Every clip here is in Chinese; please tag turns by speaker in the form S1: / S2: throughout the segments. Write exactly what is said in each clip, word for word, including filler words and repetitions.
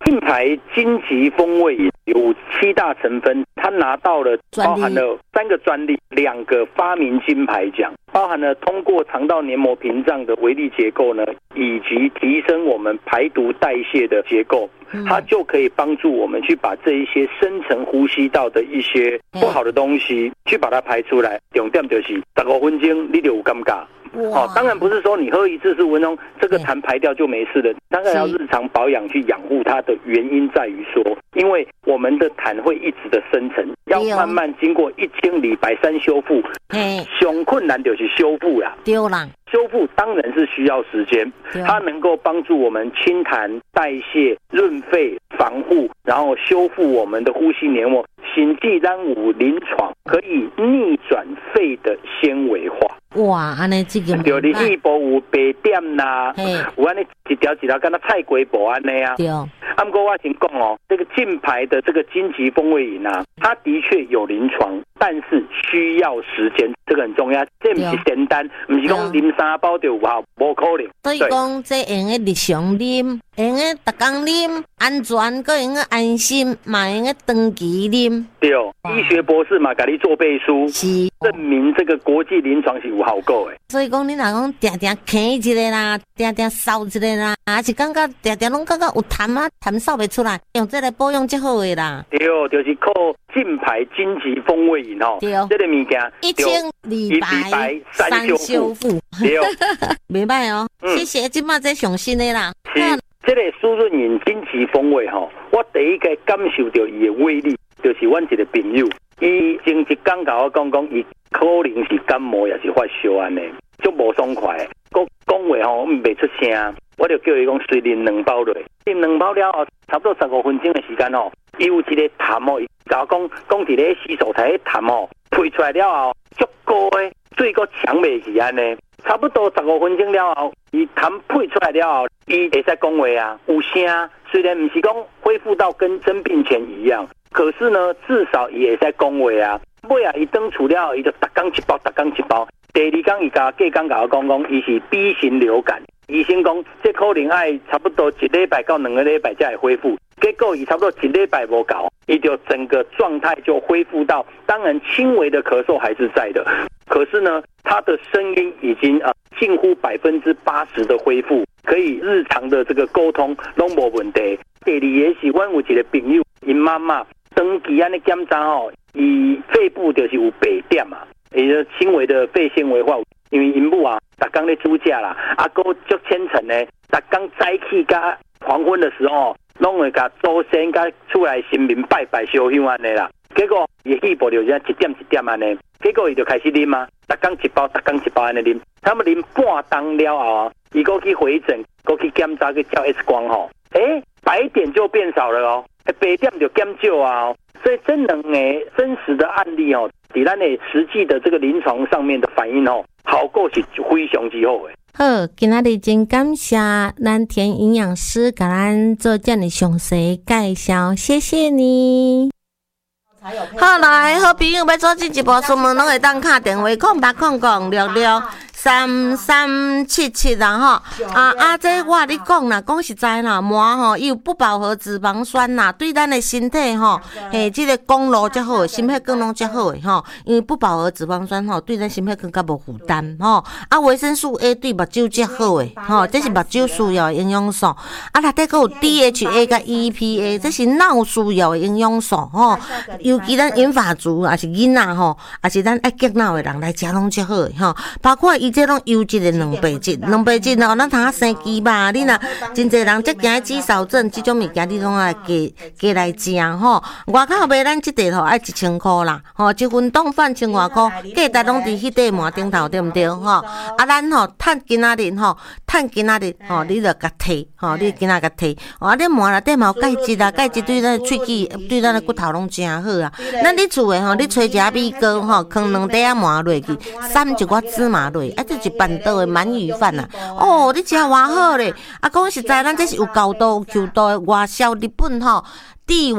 S1: 金牌金桔风味饮有七大成分，它拿到了包含了三个专利，两个发明金牌奖，包含了通过肠道黏膜屏障的微粒结构呢，以及提升我们排毒代谢的结构，它就可以帮助我们去把这一些深层呼吸道的一些不好的东西去把它排出来。重点就是十五分钟你就有感觉。哦，当然不是说你喝一次十五分钟这个痰排掉就没事了，当然要日常保养去养护它的原因在于说，因为我们的痰会一直的生成，要慢慢经过一千礼拜三修复，上困难就是修复啦。对啦，修复当然是需要时间，它能够帮助我们清痰、代谢、润肺、防护，然后修复我们的呼吸黏膜，甚至咱有临床可以逆转肺的纤维化。哇，安尼这个就你肺部有白点啦，有安尼一条一条跟它菜龟布安尼啊。对。啊，不过我先讲哦，这个金牌的这个金桔风味饮啊，它的确有临床，但是需要时间，这个很重要。这不是简单，不是讲啉三包就有效，不可能。所以讲这用的日常啉，用的逐天啉，安全，搁用的安心，嘛用的长期啉。对，医学博士嘛，给你做背书，是证明这个国际临床是有效果的。所以讲，你若讲定定咳一个啦，定定扫一个啦，还是感觉定定拢感觉有痰啊，痰扫不出来，用这个保养最好的啦。对，就是靠金牌金桔风味饮吼，对，这个物件一千礼拜三修复，对，明白哦。嗯、谢谢，今麦这上新的啦。是，这个苏润饮金桔风味吼，我第一个感受到伊的威力，就是阮一个朋友，伊前一刚甲我讲讲，伊可能是感冒也是发烧安尼，足无爽快。讲讲话吼，唔袂出声，我就叫伊讲随啉两包落，啉两包了后，差不多十五分钟的时间吼，伊有一个痰哦，甲我讲讲伫咧洗手台的痰哦，推出来了后，足高的，水个抢袂去安尼。差不多十五分钟了后，伊痰配出来了后，伊会使讲话啊，有声。虽然不是讲恢复到跟生病前一样，可是呢，至少也会使讲话啊。尾啊，伊登厝了后，伊就逐天一包，逐天一包。第二天伊甲隔天甲我讲讲，伊是 B 型流感。医生讲，这可能爱差不多一礼拜到两个礼拜才会恢复。结果伊差不多一礼拜无搞，伊就整个状态就恢复到，当然轻微的咳嗽还是在的，可是呢，他的声音已经呃近乎百分之八十的恢复，可以日常的这个沟通拢无问题。第二个是阮有一个朋友，因妈妈长期安尼检查吼，伊肺部就是有白点嘛，伊就轻微的肺纤维化，因为因母啊，逐工咧煮食啦，啊个足虔诚呢，逐工早起甲黄昏的时候，拢会甲祖先甲出来神明拜拜烧香安尼啦。结果伊肺部就这样一点一点安尼，结果伊就开始啉啊，逐工一包，逐工一包安尼啉。他们啉半当了后，伊过去回诊，过去检查去照 X 光吼，诶，白点就变少了哦，白点就减少啊。所以这两个真实的案例哦，在咱的实际的这个临床上面的反应哦，效果是非常之好的。好，今仔日真感谢咱田营养师给咱做这样的详细介绍，谢谢你。好来，好朋友要做进一步询问，拢会当打电话空八空空六六三三七七啦吼。啊啊，这我你讲啦，讲实在啦，麻吼伊有不饱和脂肪酸啦，对咱的身体吼，嘿，这个公路较好，心血管拢较好的吼。因为不饱和脂肪酸吼，对咱心血管较无负担吼。啊，维生素 A 对目睭较好的吼，这是目睭需要的营养素。啊，内底佫有 D H A 甲 E P A， 这是脑需要的营养素吼。尤其咱银发族，也是囡仔吼，也是咱爱激脑的人来食拢较好的吼。包括伊这种优质的蛋白质，蛋白质吼，咱通啊生鸡吧，你若真侪人即惊肌少症，即种物件你拢爱加加来食吼。外口卖咱即块吼爱一千箍啦，吼一份冻饭千外箍，价值拢伫迄块麻顶头，对毋对吼？啊，咱吼趁今仔日吼，趁今仔日吼，你着甲摕吼，你今仔甲摕，啊，你麻内底嘛有钙质啊，钙质对咱喙齿、对咱的骨头拢真好啊。咱你厝诶吼，你吹一下米糕吼，放两块仔麻落去，撒一寡芝麻落，啊，这是板豆诶鳗鱼饭啊。哦，你食偌好咧！啊，讲实在，咱这是有高度、有 Q 度诶外销日本吼帝王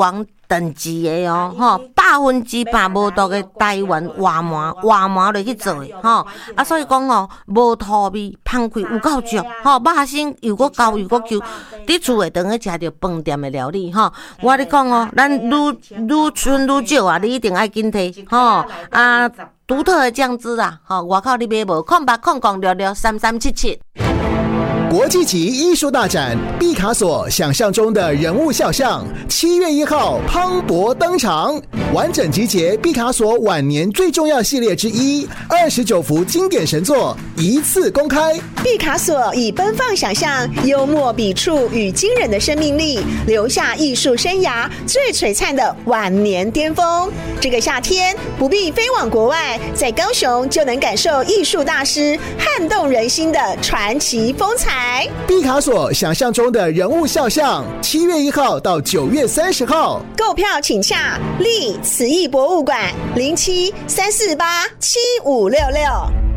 S2: 等级的哦，吼，百分之百无毒的台湾活麻活麻落去做的吼，啊，所以讲哦，无土味，香气有够足，吼，肉身又够高又够 Q， 伫厝会当去食着饭店的料理吼。我咧讲哦，咱愈愈剩愈少啊，你一定爱紧摕吼啊，独特的酱汁啊，吼，外口你买无，空八空空六六三三七七。
S3: 国际级艺术大展毕卡索想象中的人物肖像，七月一号磅礴登场，完整集结毕卡索晚年最重要系列之一，二十九幅经典神作一次公开。
S4: 毕卡索以奔放想象、幽默笔触与惊人的生命力，留下艺术生涯最璀璨的晚年巅峰。这个夏天不必飞往国外，在高雄就能感受艺术大师撼动人心的传奇风采。
S3: 毕卡索想象中的人物肖像，七月一号到九月三十号，
S4: 购票请洽立慈艺博物馆零七三四八七五六六。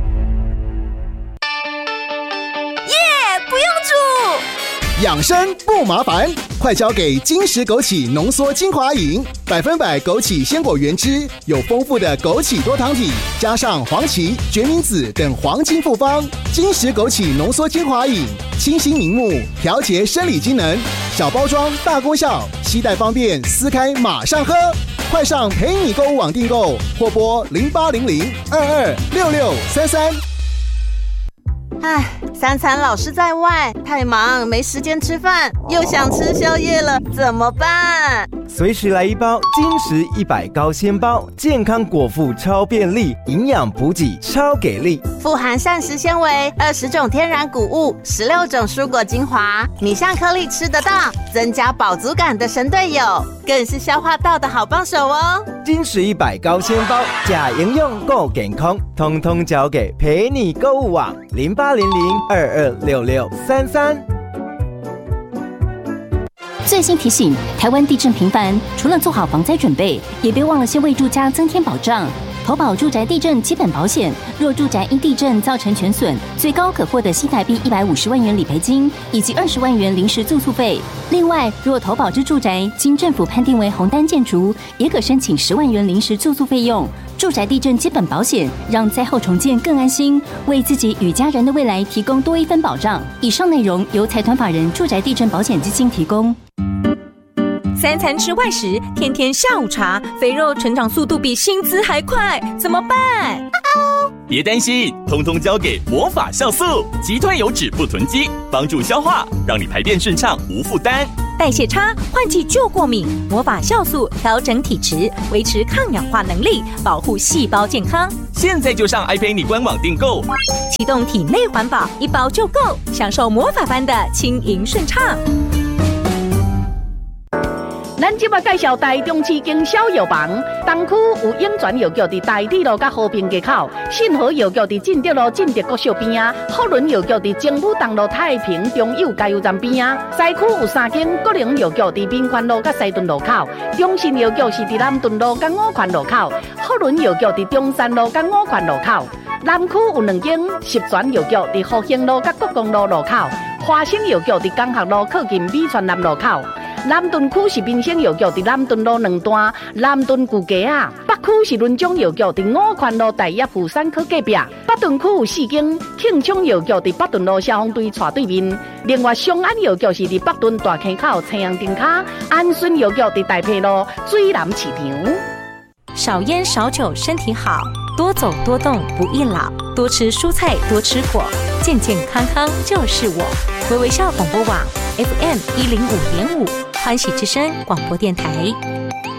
S5: 耶，不用煮。
S3: 养生不麻烦，快交给金石枸杞浓缩精华饮，百分百枸杞鲜果原汁，有丰富的枸杞多糖体，加上黄芪、决明子等黄金复方。金石枸杞浓缩精华饮，清新明目，调节生理机能，小包装大功效，携带方便，撕开马上喝。快上陪你购物网订购，或拨零八零零二二六六三三。
S5: 唉，三餐老是在外，太忙没时间吃饭，又想吃宵夜了，怎么办？
S6: 随时来一包金石一百高纤包，健康果腹超便利，营养补给超给力，
S5: 富含膳食纤维，二十种天然谷物，十六种蔬果精华，米香颗粒吃得到，增加饱足感的神队友，更是消化道的好帮手哦。
S6: 金石一百高纤包，假营养够健康，通通交给陪你购物网零八零零二二六六三三。
S7: 最新提醒：台湾地震频繁，除了做好防灾准备，也别忘了先为住家增添保障。投保住宅地震基本保险，若住宅因地震造成全损，最高可获得新台币一百五十万元理赔金以及二十万元临时住宿费。另外，若投保之住宅经政府判定为红单建筑，也可申请十万元临时住宿费用。住宅地震基本保险，让灾后重建更安心，为自己与家人的未来提供多一分保障。以上内容由财团法人住宅地震保险基金提供。
S8: 三餐吃外食，天天下午茶，肥肉成长速度比薪资还快，怎么办？
S9: 别担心，通通交给魔法酵素，击退油脂不囤积，帮助消化，让你排便顺畅无负担。
S8: 代谢差，换季就过敏，魔法酵素调整体质，维持抗氧化能力，保护细胞健康。
S9: 现在就上 iPay 官网订购，
S8: 启动体内环保，一包就够，享受魔法般的轻盈顺畅。
S10: 咱即马介绍台中市经销药房，东区有永泉药局伫大体路甲和平街口，信和药局伫进德路进德国小边啊，福伦药局伫政府东路太平中友加油站边啊，西区有三间国营药局伫民权路甲西屯路口，中信药局是伫南屯路甲五权路口，福伦药局伫中山路甲五权路口，南区有两间十全药局伫福兴路甲国公路路口，华兴药局伫江学路靠近美泉南路口。南屯区是民生药局伫南屯路两段南屯旧街啊，北区是伦中药局伫五权路大业富山科隔壁，北屯区有四间庆昌药局伫北屯路消防队斜对面，另外松安药局是伫北屯大坑口青阳灯卡，安顺药局伫大埔路水南市场。
S8: 少烟少酒身体好，多走多动不易老，多吃蔬菜多吃果，健健康康就是我。微微笑广播网 F M 一零五点五，欢喜之声广播电台。